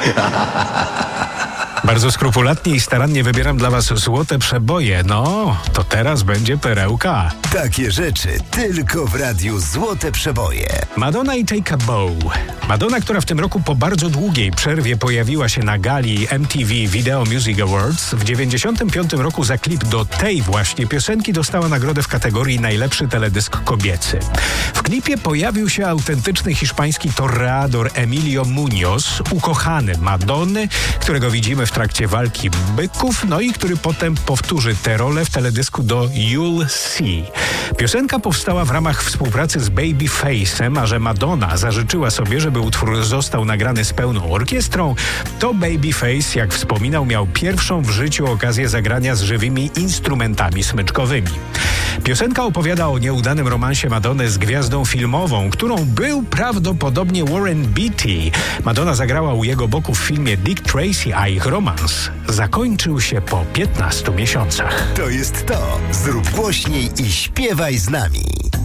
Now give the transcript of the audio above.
Bardzo skrupulatnie i starannie wybieram dla was złote przeboje. No, to teraz będzie perełka. Takie rzeczy tylko w radiu Złote Przeboje. Madonna i Take a Bow. Madonna, która w tym roku po bardzo długiej przerwie pojawiła się na gali MTV Video Music Awards, w 1995 roku za klip do tej właśnie piosenki dostała nagrodę w kategorii najlepszy teledysk kobiecy. W klipie pojawił się autentyczny hiszpański toreador Emilio Muñoz, ukochany Madonny, którego widzimy w trakcie walki byków, no i który potem powtórzy tę rolę w teledysku do You'll See. Piosenka powstała w ramach współpracy z Babyface'em, a że Madonna zażyczyła sobie, żeby utwór został nagrany z pełną orkiestrą, to Babyface, jak wspominał, miał pierwszą w życiu okazję zagrania z żywymi instrumentami smyczkowymi. Piosenka opowiada o nieudanym romansie Madonny z gwiazdą filmową, którą był prawdopodobnie Warren Beatty. Madonna zagrała u jego boku w filmie Dick Tracy, a ich romans zakończył się po 15 miesiącach. To jest to. Zrób głośniej i śpiewaj z nami.